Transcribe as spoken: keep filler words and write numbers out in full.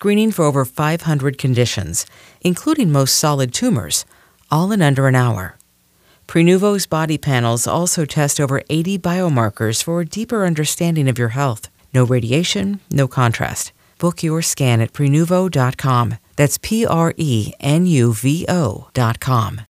screening for over five hundred conditions, including most solid tumors, all in under an hour. Prenuvo's body panels also test over eighty biomarkers for a deeper understanding of your health. No radiation, no contrast. Book your scan at prenuvo dot com. That's P R E N U V O dot com.